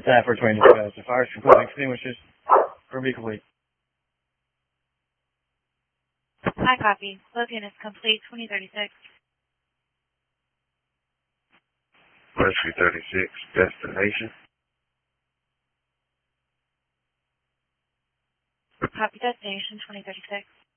The time for training discussed. The fire is complete. Extinguishers for be complete. High copy. Logan is complete. 2036. Rescue 36, destination. Copy destination 2036.